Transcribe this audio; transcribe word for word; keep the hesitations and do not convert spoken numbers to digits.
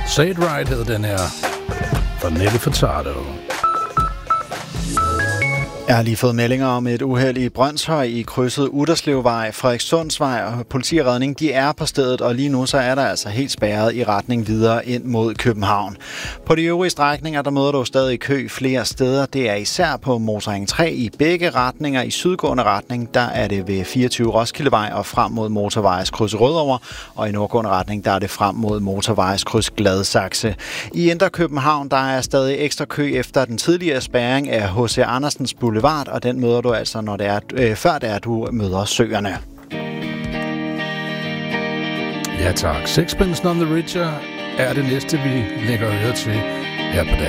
Say It Right hed den her fra Nelly Furtado. Jeg har lige fået meldinger om et uheld i Brønshøj i krydset Utterslevvej, Frederikssundsvej og politi og redning. De er på stedet, og lige nu så er der altså helt spærret i retning videre ind mod København. På de øvrige strækninger, der møder du stadig kø flere steder. Det er især på motorring tre i begge retninger. I sydgående retning, der er det ved fireogtyve Roskildevej og frem mod motorvejskryds Rødovre. Og i nordgående retning, der er det frem mod motorvejskryds Gladsaxe. I Indre København, der er stadig ekstra kø efter den tidligere spærring af H C Andersens Boulevard, og den møder du altså, når det er, øh, før det er, du møder Søerne. Ja tak. Sixpence None the Richer er det næste, vi lægger øre til her på